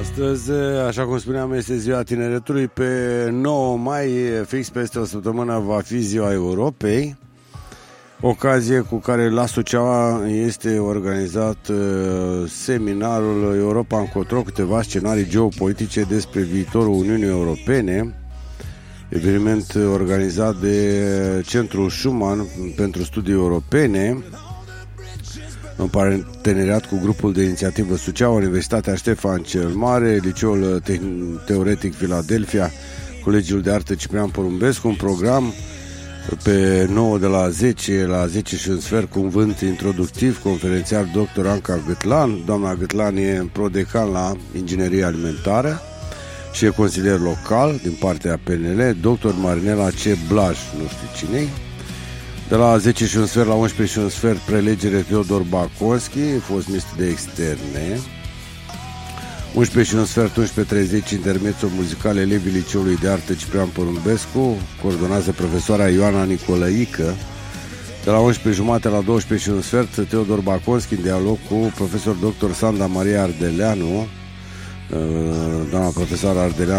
Astăzi, așa cum spuneam, este ziua tineretului. Pe 9 mai, fix peste o săptămână, va fi ziua Europei, ocazie cu care la Suceava este organizat seminarul Europa încotro, câteva scenarii geopolitice despre viitorul Uniunii Europene, eveniment organizat de Centrul Schuman pentru Studii Europene, în parteneriat cu grupul de inițiativă Suceava, Universitatea Ștefan cel Mare, Liceul Teoretic Philadelphia, Colegiul de Artă Ciprian Porumbescu, un program pe 9 de la 10 la 10 și un sfert, cuvânt introductiv, conferențiar dr. Anca Gâtlan. Doamna Gâtlan e prodecan la Inginerie Alimentară și e consilier local din partea PNL, dr. Marinela C. Blaj, nu știu cine-i. De la 10 și un sfert la 11 și un sfert, prelegere Teodor Baconski, fost ministru de externe. 11 și un sfert, 11:30, intermezzo muzical, elevii Liceului de Artă Ciprian Porumbescu, coordonează profesoara Ioana Nicolăică. De la 11:30 la 12 și un sfert, Teodor Baconski în dialog cu profesor dr. Sanda Maria Ardeleanu. Doamna profesoară Ardeleanu